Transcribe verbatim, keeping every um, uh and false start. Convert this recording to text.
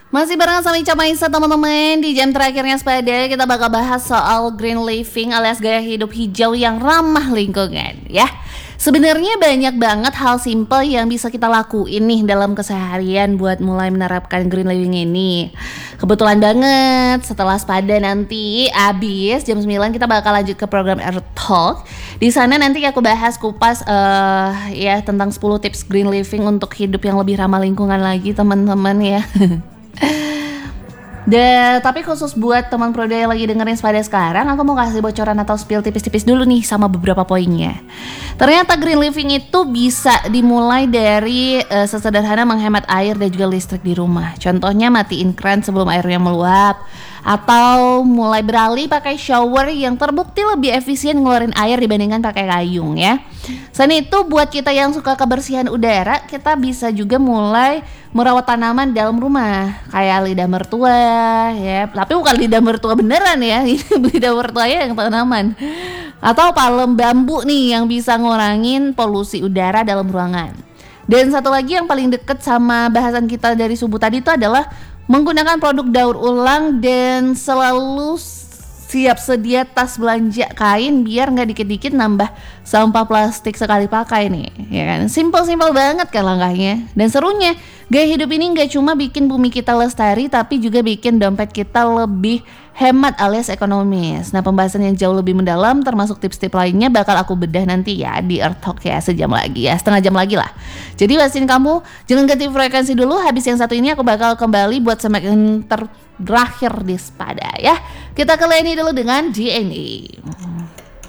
Masih bareng sama Ica Maisa teman-teman. Di jam terakhirnya Sepada kita bakal bahas soal green living alias gaya hidup hijau yang ramah lingkungan ya. Sebenarnya banyak banget hal simple yang bisa kita lakuin nih dalam keseharian buat mulai menerapkan green living ini. Kebetulan banget setelah Sepada nanti abis jam sembilan kita bakal lanjut ke program Earth Talk. Di sana nanti aku bahas kupas uh, ya tentang sepuluh tips green living untuk hidup yang lebih ramah lingkungan lagi teman-teman ya. Da, tapi khusus buat teman Proda yang lagi dengerin Sepada sekarang, aku mau kasih bocoran atau spill tipis-tipis dulu nih sama beberapa poinnya. Ternyata green living itu bisa dimulai dari uh, sesederhana menghemat air dan juga listrik di rumah. Contohnya matiin keran sebelum airnya meluap, atau mulai beralih pakai shower yang terbukti lebih efisien ngeluarin air dibandingkan pakai gayung ya. Selain itu buat kita yang suka kebersihan udara, kita bisa juga mulai merawat tanaman dalam rumah kayak lidah mertua ya, tapi bukan lidah mertua beneran ya, ini lidah mertuanya yang tanaman, atau palem bambu nih yang bisa ngurangin polusi udara dalam ruangan. Dan satu lagi yang paling deket sama bahasan kita dari subuh tadi itu adalah menggunakan produk daur ulang dan selalu siap sedia tas belanja kain biar nggak dikit-dikit nambah sampah plastik sekali pakai nih, ya kan? Simpel-simpel banget kan langkahnya. Dan serunya, gaya hidup ini nggak cuma bikin bumi kita lestari, tapi juga bikin dompet kita lebih hemat alias ekonomis. Nah, pembahasan yang jauh lebih mendalam termasuk tips-tips lainnya bakal aku bedah nanti ya di Earth Talk ya, sejam lagi ya, setengah jam lagi lah. Jadi pastiin kamu jangan ganti frekuensi dulu, habis yang satu ini aku bakal kembali buat semakin terakhir di Sepada ya. Kita ke Leni dulu dengan D N A.